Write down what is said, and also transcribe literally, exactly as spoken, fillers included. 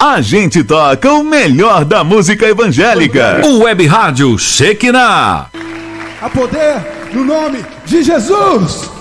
A gente toca o melhor da música evangélica. O Web Rádio Shekinah. A poder no nome de Jesus.